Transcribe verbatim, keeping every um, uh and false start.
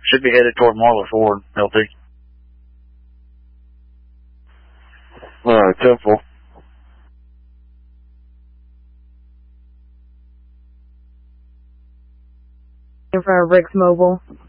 Should be headed toward Marla Ford, L T. Alright, ten four. For Rick's Mobile.